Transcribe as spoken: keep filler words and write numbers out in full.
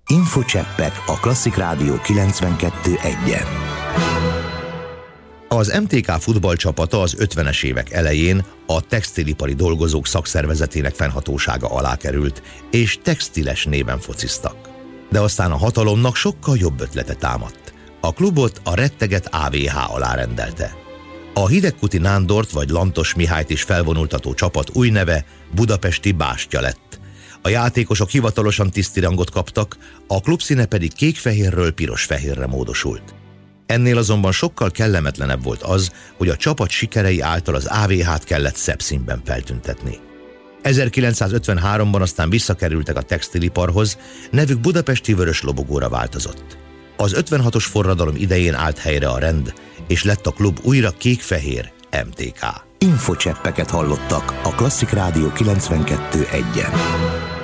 Infocseppek a Klasszik Rádió kilencvenkettő egyen. Az em té ká futballcsapata az ötvenes évek elején a textilipari dolgozók szakszervezetének fennhatósága alá került, és textiles néven fociztak. De aztán a hatalomnak sokkal jobb ötlete támadt. A klubot a retteget á vé há alá rendelte. A Hidegkuti Nándort vagy Lantos Mihályt is felvonultató csapat új neve Budapesti Bástya lett. A játékosok hivatalosan tiszti rangot kaptak, a klubszíne pedig kék-fehérről piros-fehérre módosult. Ennél azonban sokkal kellemetlenebb volt az, hogy a csapat sikerei által az á vé hát kellett szebb színben feltüntetni. ezerkilencszázötvenháromban aztán visszakerültek a textiliparhoz, nevük budapesti vörös lobogóra változott. Az ötvenhatos forradalom idején állt helyre a rend, és lett a klub újra kék-fehér em té ká. Infocseppeket hallottak a Klasszik Rádió kilencvenkettő egyen.